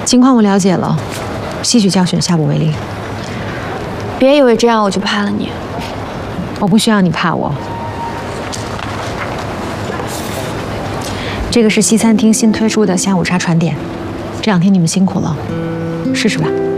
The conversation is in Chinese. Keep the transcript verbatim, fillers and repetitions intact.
情况我了解了，吸取教训，下不为例。 别以为这样我就怕了你。 我不需要你怕我。这个是西餐厅新推出的下午茶传点，这两天你们辛苦了，试试吧。